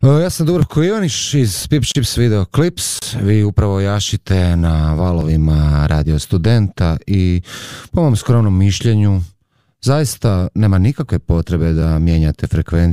Ja sam Dubravko Ivaniš iz Pip Chips Video Clips. Vi upravo jašite na valovima Radio Studenta i po mom skromnom mišljenju zaista nema nikakve potrebe da mijenjate frekvenciju